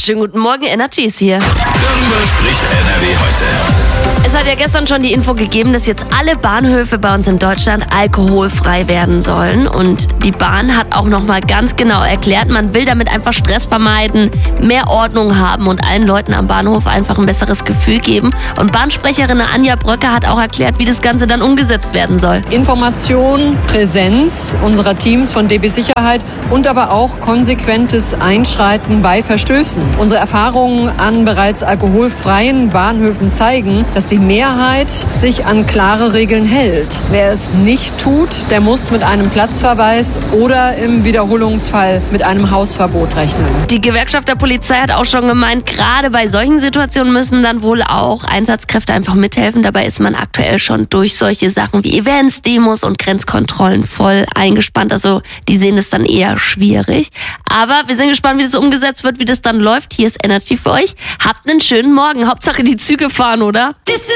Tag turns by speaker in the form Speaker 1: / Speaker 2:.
Speaker 1: Schönen guten Morgen, Energy ist hier.
Speaker 2: Darüber spricht NRW heute.
Speaker 1: Es hat ja gestern schon die Info gegeben, dass jetzt alle Bahnhöfe bei uns in Deutschland alkoholfrei werden sollen. Und die Bahn hat auch nochmal ganz genau erklärt, man will damit einfach Stress vermeiden, mehr Ordnung haben und allen Leuten am Bahnhof einfach ein besseres Gefühl geben. Und Bahnsprecherin Anja Bröcker hat auch erklärt, wie das Ganze dann umgesetzt werden soll.
Speaker 3: Information, Präsenz unserer Teams von DB Sicherheit und aber auch konsequentes Einschreiten bei Verstößen. Unsere Erfahrungen an bereits alkoholfreien Bahnhöfen zeigen, dass die Mehrheit sich an klare Regeln hält. Wer es nicht tut, der muss mit einem Platzverweis oder im Wiederholungsfall mit einem Hausverbot rechnen.
Speaker 1: Die Gewerkschaft der Polizei hat auch schon gemeint, gerade bei solchen Situationen müssen dann wohl auch Einsatzkräfte einfach mithelfen. Dabei ist man aktuell schon durch solche Sachen wie Events, Demos und Grenzkontrollen voll eingespannt. Also die sehen es dann eher schwierig. Aber wir sind gespannt, wie das umgesetzt wird, wie das dann läuft. Hier ist Energy für euch. Habt einen schönen Morgen. Hauptsache die Züge fahren, oder?